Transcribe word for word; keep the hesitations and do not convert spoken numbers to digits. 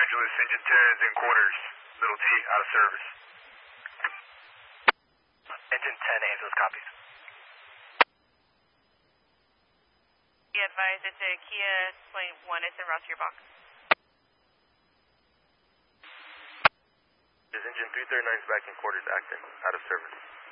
Angeles, engine ten is in quarters. Little T, out of service. Engine ten, Angeles, copies. Be advised, it's a Kia Point one, it's en route to your box. Is engine three thirty-nine is back in quarters, acting, out of service.